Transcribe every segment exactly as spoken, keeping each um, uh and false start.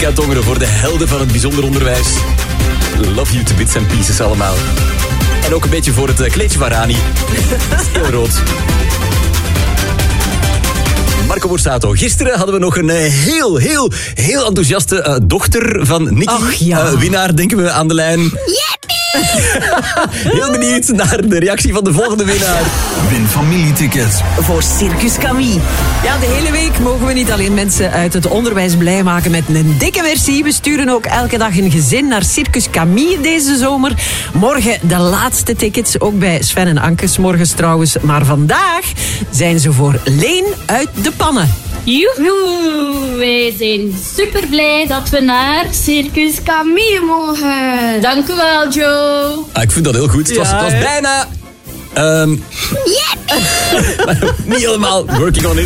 Mika Tongeren voor de helden van het bijzonder onderwijs. Love you to bits and pieces allemaal. En ook een beetje voor het kleedje van Rani. Heel rood. Marco Borsato. Gisteren hadden we nog een heel, heel, heel enthousiaste uh, dochter van Nicky. Ach, ja. uh, winnaar, denken we, aan de lijn. Yippie! Heel benieuwd naar de reactie van de volgende winnaar. Win familietickets voor Circus Camille. Ja, de hele week mogen we niet alleen mensen uit het onderwijs blij maken met een dikke merci. We sturen ook elke dag een gezin naar Circus Camille deze zomer. Morgen de laatste tickets, ook bij Sven en Anke. 's Morgens trouwens. Maar vandaag zijn ze voor Leen uit de Pannen. Joehoe, wij zijn super blij dat we naar Circus Camille mogen. Dank u wel, Joe. Ah, ik vind dat heel goed. Het was, Ja, het was bijna... Um, maar niet helemaal. Working on it.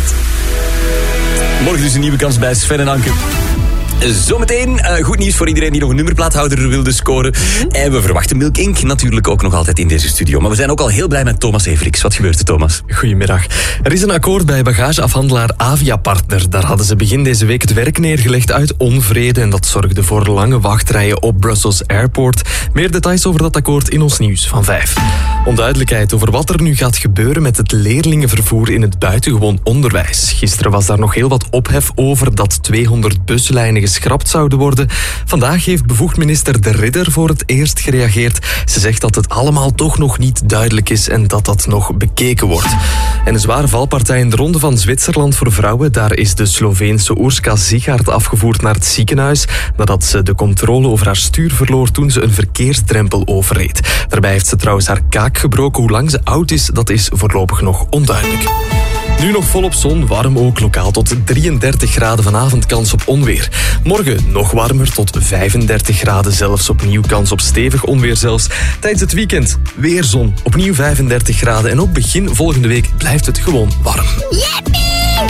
Morgen dus een nieuwe kans bij Sven en Anke. Zometeen uh, goed nieuws voor iedereen die nog een nummerplaathouder wilde scoren. Mm-hmm. En we verwachten Milk Inc natuurlijk ook nog altijd in deze studio. Maar we zijn ook al heel blij met Thomas Everiks. Wat gebeurt er, Thomas? Goedemiddag. Er is een akkoord bij bagageafhandelaar Avia Partner. Daar hadden ze begin deze week het werk neergelegd uit onvrede. En dat zorgde voor lange wachtrijen op Brussels Airport. Meer details over dat akkoord in ons nieuws van vijf. Onduidelijkheid over wat er nu gaat gebeuren met het leerlingenvervoer in het buitengewoon onderwijs. Gisteren was daar nog heel wat ophef over dat tweehonderd buslijnen geschrapt zouden worden. Vandaag heeft bevoegd minister De Ridder voor het eerst gereageerd. Ze zegt dat het allemaal toch nog niet duidelijk is en dat dat nog bekeken wordt. En een zware valpartij in de Ronde van Zwitserland voor vrouwen. Daar is de Sloveense Urška Zigaard afgevoerd naar het ziekenhuis nadat ze de controle over haar stuur verloor toen ze een verkeersdrempel overreed. Daarbij heeft ze trouwens haar kaak gebroken. Hoe lang ze oud is, dat is voorlopig nog onduidelijk. Nu nog volop zon, warm ook, lokaal tot drieëndertig graden, vanavond kans op onweer. Morgen nog warmer, tot vijfendertig graden, zelfs opnieuw kans op stevig onweer zelfs. Tijdens het weekend weer zon, opnieuw vijfendertig graden en ook begin volgende week blijft het gewoon warm. Yippie!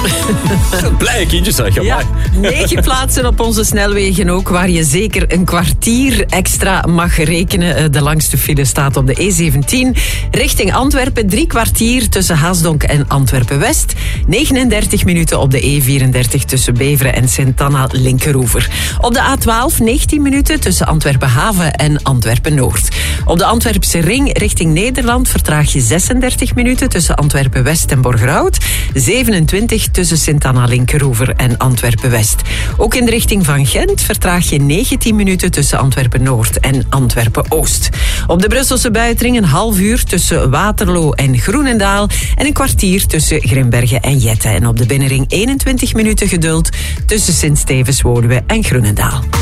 Blije kindjes, zeg je. Ja, negen plaatsen op onze snelwegen ook, waar je zeker een kwartier extra mag rekenen. De langste file staat op de E zeventien. Richting Antwerpen, drie kwartier tussen Haasdonk en Antwerpen-West. negenendertig minuten op de E vierendertig tussen Beveren en Sint-Anna Linkeroever. Op de A twaalf, negentien minuten tussen Antwerpen-Haven en Antwerpen-Noord. Op de Antwerpse ring richting Nederland vertraag je zesendertig minuten tussen Antwerpen-West en Borgerhout. zevenentwintig tussen Sint-Anna Linkeroever en Antwerpen-West. Ook in de richting van Gent vertraag je negentien minuten tussen Antwerpen-Noord en Antwerpen-Oost. Op de Brusselse buitenring een half uur tussen Waterloo en Groenendaal en een kwartier tussen Grimbergen en Jette. En op de binnenring eenentwintig minuten geduld tussen Sint-Stevens-Woluwe en Groenendaal.